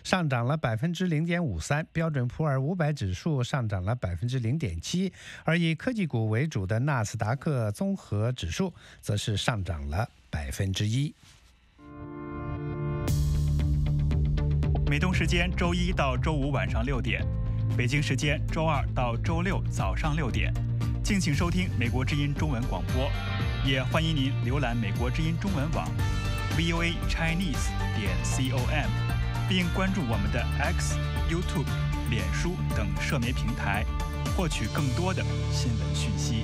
上涨了0.53%，标准普尔500指数上涨了0.7%，而以科技股为主的纳斯达克综合指数则是上涨了1%。 美东时间周一到周五晚上6点，北京时间周二到周六早上6点，敬请收听美国之音中文广播，也欢迎您浏览美国之音中文网 voachinese.com， 并关注我们的 X、YouTube、脸书等社媒平台，获取更多的新闻讯息。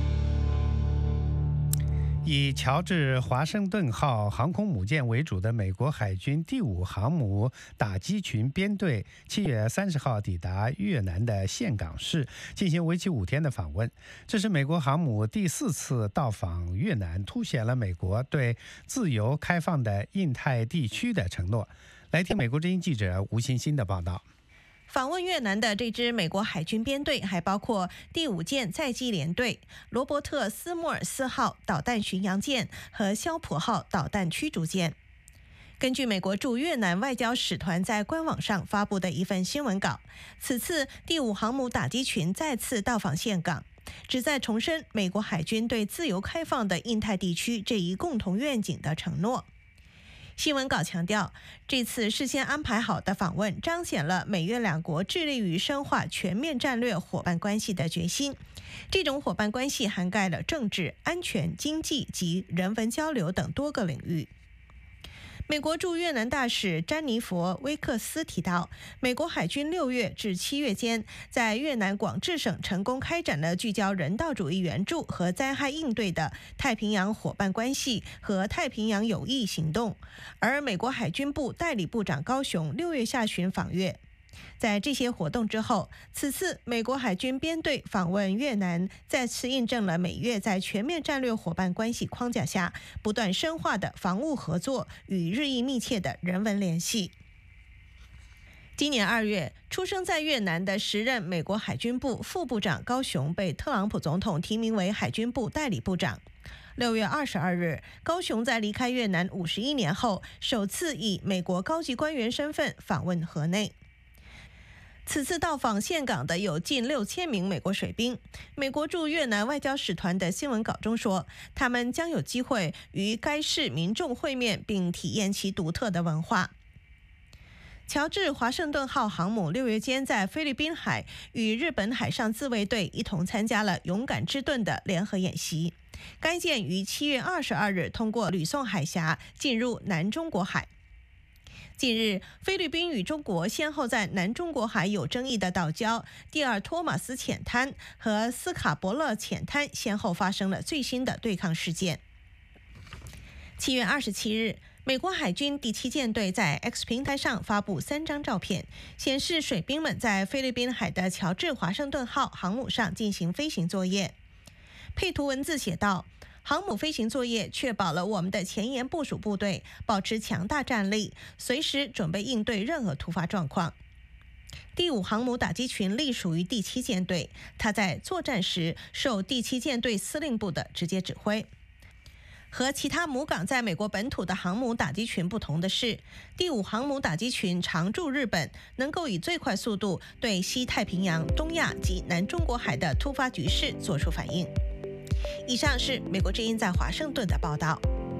以乔治华盛顿号航空母舰为主的美国海军第5航母打击群编队7月30号抵达越南的岘港市，进行为期5天的访问。这是美国航母第4次到访越南，凸显了美国对自由开放的印太地区的承诺。来听美国之音记者吴欣欣的报道。 访问越南的这支美国海军编队还包括第5舰载机联队、罗伯特斯莫尔斯号导弹巡洋舰和肖普号导弹驱逐舰。根据美国驻越南外交使团在官网上发布的一份新闻稿，此次第5航母打击群再次到访岘港，旨在重申美国海军对自由开放的印太地区这一共同愿景的承诺。新闻稿强调，这次事先安排好的访问彰显了美越两国致力于深化全面战略伙伴关系的决心。这种伙伴关系涵盖了政治、安全、经济及人文交流等多个领域。美国驻越南大使詹妮佛·威克斯提到，美国海军6月至7月间在越南广治省成功开展了聚焦人道主义援助和灾害应对的太平洋伙伴关系和太平洋友谊行动，而美国海军部代理部长高雄6月下旬访越。在这些活动之后，此次美国海军编队访问越南，再次印证了美越在全面战略伙伴关系框架下不断深化的防务合作与日益密切的人文联系。今年2月，出生在越南的时任美国海军部副部长高雄被特朗普总统提名为海军部代理部长。6月22日，高雄在离开越南51年后，首次以美国高级官员身份访问河内。此次到访岘港的有近6000名美国水兵。美国驻越南外交使团的新闻稿中说，他们将有机会与该市民众会面，并体验其独特的文化。乔治华盛顿号航母6月间在菲律宾海与日本海上自卫队一同参加了勇敢之盾的联合演习。该舰于7月22日通过吕宋海峡进入南中国海。近日，菲律宾与中国先后在南中国海有争议的岛礁蒂尔托马斯浅滩和斯卡伯勒浅滩先后发生了最新的对抗事件。7月27日，美国海军第7舰队在 X 平台上发布3张照片，显示水兵们在菲律宾海的乔治华盛顿号航母上进行飞行作业。配图文字写道，航母飞行作业确保了我们的前沿部署部队保持强大战力，随时准备应对任何突发状况。第5航母打击群隶属于第7舰队，它在作战时受第7舰队司令部的直接指挥。和其他母港在美国本土的航母打击群不同的是，第5航母打击群常驻日本，能够以最快速度对西太平洋、东亚及南中国海的突发局势作出反应。以上是美国之音在华盛顿的报道。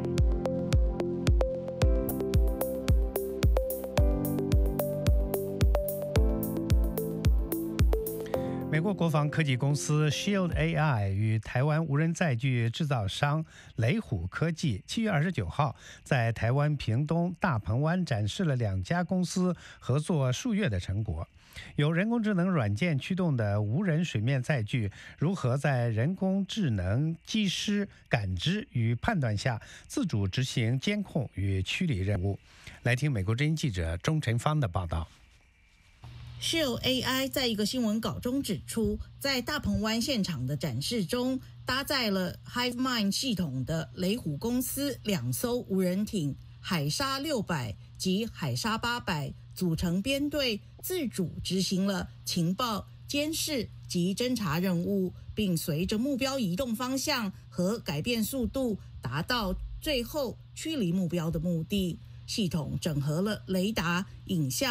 美国国防科技公司 Shield AI 与台湾无人载具制造商雷虎科技7月29号在台湾屏东大鹏湾展示了2家公司合作数月的成果。由人工智能软件驱动的无人水面载具如何在人工智能机师感知与判断下自主执行监控与驱离任务。来听美国之音记者钟晨芳的报道。 Shield AI 在一个新闻稿中指出，在大鹏湾现场的展示中，搭载了 HiveMind 系统的雷虎公司2艘无人艇海鲨600及海鲨800组成编队，自主执行了情报、监视及侦查任务，并随着目标移动方向和改变速度，达到最后驱离目标的目的。系统整合了雷达、影像